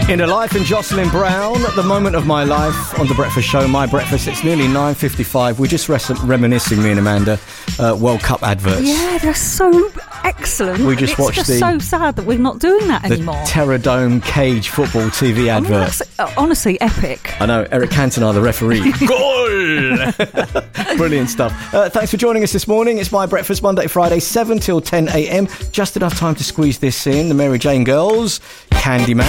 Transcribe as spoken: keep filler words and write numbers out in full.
Inner Life and Jocelyn Brown, the moment of my life on The Breakfast Show, My Breakfast. It's nearly nine fifty-five. We're just res- reminiscing, me and Amanda, uh, World Cup adverts. Yeah, they're so excellent. We just it's watched just the... so sad that we're not doing that the anymore. Terror Dome Cage football T V advert. I mean, that's, uh, honestly, epic. I know, Eric Cantona, the referee. Goal! Brilliant stuff. Uh, thanks for joining us this morning. It's My Breakfast, Monday to Friday, seven till ten a.m. Just enough time to squeeze this in. The Mary Jane Girls, Candyman.